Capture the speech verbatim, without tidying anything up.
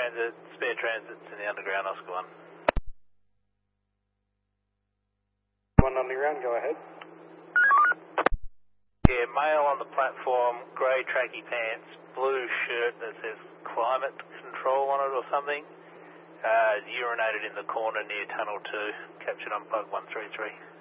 transit, spare transits in the underground, Oscar one. One underground, go ahead. Yeah, male on the platform, grey tracky pants, blue shirt that says climate control on it or something. Uh, urinated in the corner near tunnel two, captured on plug one three three.